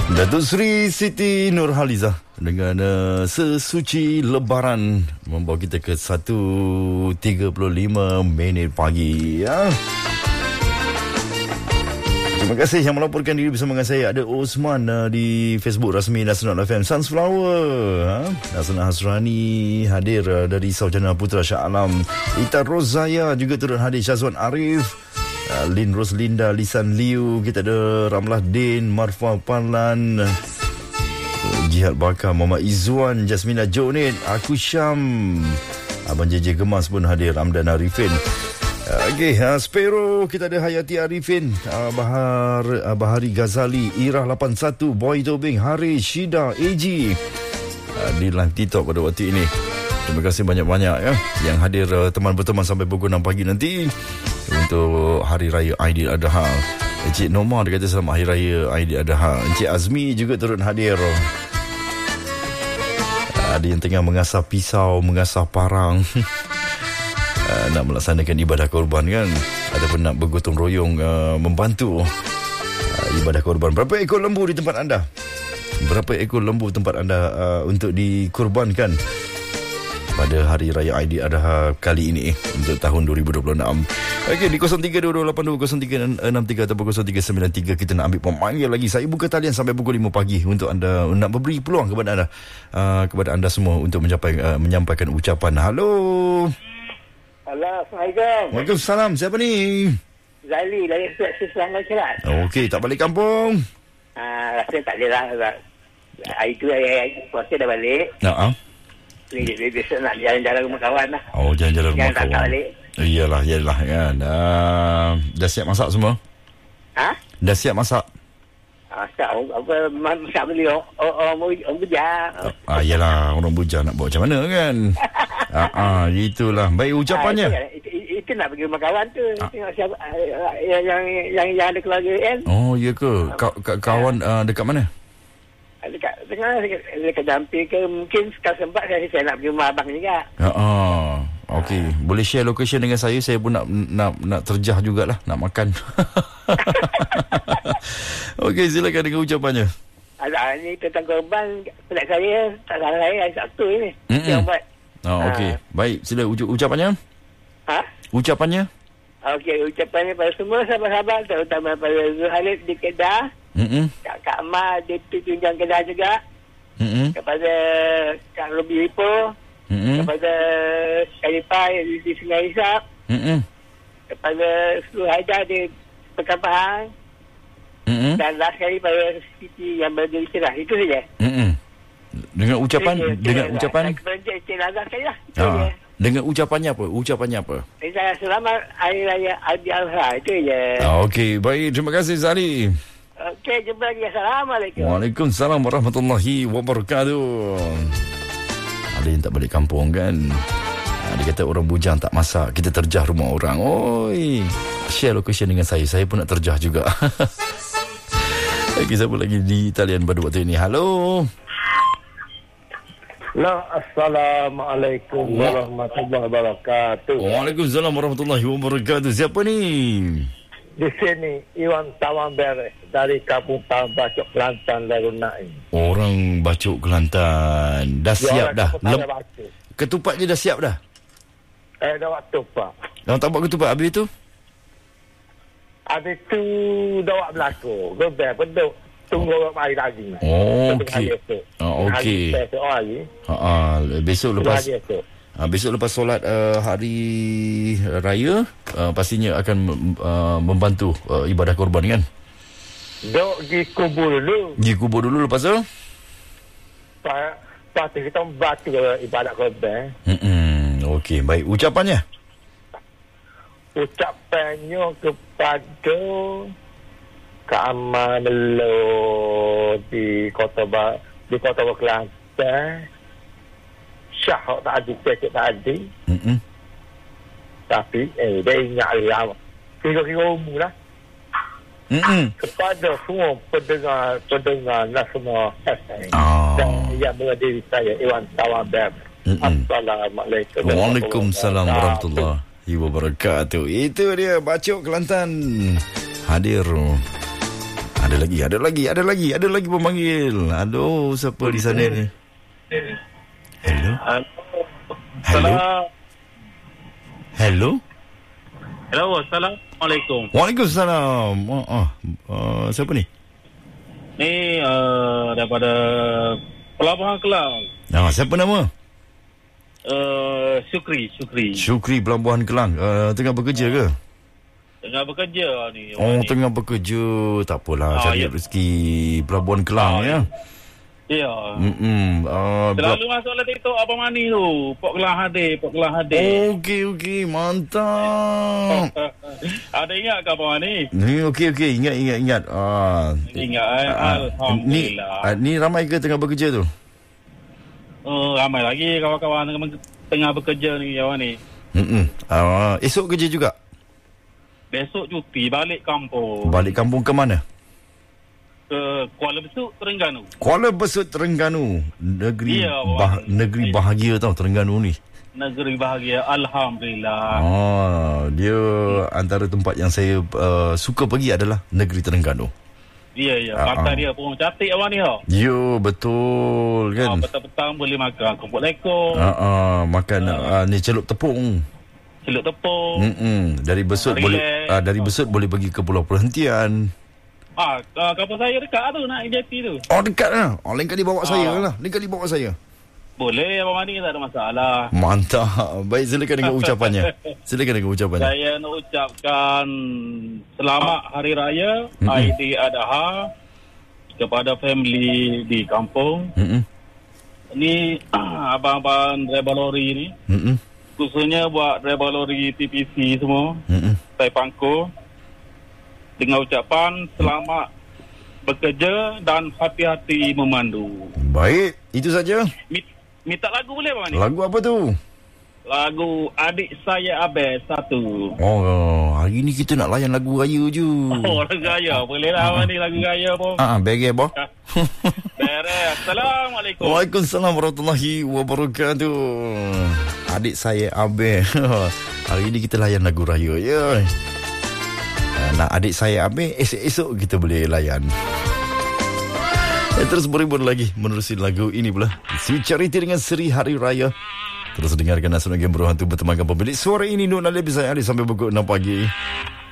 Datuk Seri Siti Nurhalizah dengan sesuci Lebaran membawa kita ke 1.35 minit pagi ya. Terima kasih yang melaporkan diri bersama dengan saya. Ada Osman di Facebook rasmi Nasional FM Sunflower. Nasana Hasrani hadir dari Sarjana Putra Shah Alam. Ita Rozaya juga turut hadir. Syazwan Arif, Lin Roslinda, Lisan Liu. Kita ada Ramlah Din, Marfa Parlan, Jihad Bakar, Muhammad Izzuan, Jasmina Jonit, Aku Syam, Abang JJ Gemas pun hadir, Ramdan Arifin. Okey, Spero, kita ada Hayati Arifin, Bahari Ghazali, Irah 81, Boy Tobing, Haris, Shida, AG di live TikTok pada waktu ini. Terima kasih banyak-banyak ya yang hadir teman-teman sampai pukul 6 pagi nanti untuk Hari Raya Aidiladha. Encik Norma dia kata selamat Hari Raya Aidiladha. Encik Azmi juga turut hadir. Ada yang tengah mengasah pisau, mengasah parang. Nak melaksanakan ibadah korban kan, ataupun nak bergotong royong membantu ibadah korban. Berapa ekor lembu di tempat anda? Berapa ekor lembu tempat anda untuk dikorbankan pada Hari Raya Aidiladha kali ini untuk tahun 2026? Okey, di 0322820363 ataupun 0393 kita nak ambil pemanggil lagi. Saya buka talian sampai pukul 5 pagi untuk anda, nak memberi peluang kepada anda semua untuk menyampaikan ucapan. Halo. Assalamualaikum. Waalaikumsalam. Siapa ni? Zali dari Selangor Cerat. Okey, tak balik kampung? Rasanya tak ada lah. Hari tu puasa dah balik. Biasa nak jalan-jalan rumah kawan lah. Oh, jalan-jalan rumah kawan. Tak balik. Iyalah kan. Dah siap masak semua? Dah siap masak? Masak beli orang bujang. Iyalah, orang bujang nak buat macam mana kan? Itulah. Baik, ucapannya. Itu nak pergi rumah kawan tu. Tengok siapa yang ada keluarga kan. Oh, iya ke? Kawan dekat mana? Dekat Jampir ke. Mungkin kalau sempat saya nak pergi rumah abang juga. Okey, boleh share location dengan saya. Saya pun nak terjah jugalah, nak makan. Okey, silakan dengan ucapannya. Ini tentang korban pelat saya, tak salah saya hari Sabtu ini. Yang buat. Okey, baik, sila ucapannya. Ucapannya? Okey, ucapannya pada semua sahabat-sahabat, terutama pada Zuhalid di Kedah. Kak Amal di Tunjang Kedah juga. Kepada Kak Robi Lipo. Kepada Sharifah di Sungai Isap. Kepada seluruh Haidar di Pekan Pahang. Dan last kali pada Siti yang berada di Cerah. Itu saja. Dengan ucapan dengan ucapannya apa? Selamat Hari Raya Aidiladha. Itu je. Okey, baik, terima kasih Zali. Okey, jumpa lagi. Assalamualaikum. Waalaikumsalam warahmatullahi wabarakatuh. Ada yang tak balik kampung kan? Dia kata orang bujang tak masak, kita terjah rumah orang. Oi, share location dengan saya pun nak terjah juga. Lagi siapa lagi di talian pada waktu ini? Halo. Assalamualaikum warahmatullahi wabarakatuh. Waalaikumsalam warahmatullahi wabarakatuh. Siapa ni? Di sini Iwan Tawamber dari Kampung Bacok Kelantan Darul Naim. Orang Bacok Kelantan. Dah siap dah. Ketupatnya dah siap dah. Dah waktu Pak. Dah tak buat ketupat habis tu? Habis tu dah buat berlaku. Gebel peduk. Tunggu orang mari lagi. Okey. Okey. Besok lepas solat hari raya pastinya akan membantu ibadah korban kan? Dok pergi kubur dulu. Lepas tu? Lepas tu kita membantu ibadah korban. Okey, baik. Ucapannya kepada Kak Amal di Kota Kelantan. Syah tak ada, cekik tak ada. Tapi dia ingat lama. Kira-kira umur lah. Kepada semua pendengar lah semua. Dan yang berdiri saya Iwan Tawamber. Assalamualaikum. Waalaikumsalam warahmatullahi wabarakatuh. Itu dia Bacok Kelantan hadir Ada lagi pemanggil. Aduh, siapa di sana ni? Hello. Hello. Assalamualaikum. Waalaikumsalam. Siapa ni? Ni daripada Pelabuhan Kelang. Siapa nama? Syukri Pelabuhan Kelang. Tengah bekerja ke? Tengah bekerja ni. Tengah bekerja. Tak apalah, cari rezeki Pelabuhan Kelang ya. Ya. Selalu masuk dalam TikTok Abang Mani tu. Pok Kelang hadir. Okey, mantap. Ada ingat ke Abang Mani? Okey, ingat. Ingat Alhamdulillah. Ni ramai ke tengah bekerja tu? Ramai lagi kawan-kawan tengah bekerja ni kawan ni. Esok kerja juga? Besok cuti balik kampung. Balik kampung ke mana? Ke Kuala Besut, Terengganu. Kuala Besut, Terengganu. Negeri bahagia tau Terengganu ni. Negeri bahagia, Alhamdulillah. Dia antara tempat yang saya suka pergi adalah negeri Terengganu. Ya. Pantai dia pun cantik awak ni. Ya, betul kan. Petang-petang boleh makan kumpul lekor. Makan ni celup tepung. Dari Besut boleh pergi ke Pulau Perhentian. Kampung saya dekat tu, nak JT tu. Dekat lah. Lain kali bawa saya lah. Boleh, Abang Mani, tak ada masalah. Mantap. Baik, silakan dengan ucapannya. Saya nak ucapkan selamat Hari Raya Aidiladha kepada family di kampung. Ni abang-abang driver lori ni. Khususnya buat driver lori TPC semua. Saya pangku dengan ucapan selamat bekerja dan hati-hati memandu. Baik, itu saja. Minta lagu boleh Abang Mani? Lagu apa tu? Lagu Adik Saya Abel 1. Hari ni kita nak layan lagu raya je. Lagu raya. Boleh lah Abang Mani, lagu raya pun. Bagi apa? Beres. Assalamualaikum. Waalaikumsalam warahmatullahi wabarakatuh. Adik Saya Abel. Hari ni kita layan lagu raya je. Nak Adik Saya Abel, esok kita boleh layan. Terus berhibur lagi menerusi lagu ini pula. Si Charity dengan Seri Hari Raya. Terus dengarkan Nasional Game Berhantu bertemankan pemilik suara ini Nur Nalib saya Ali sampai pukul 6 pagi.